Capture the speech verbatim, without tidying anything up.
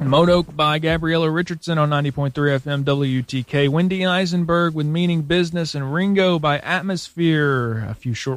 Modoc by Gabriella Richardson on ninety point three F M W T K. Wendy Eisenberg with Meaning Business, and Ringo by Atmosphere. A few short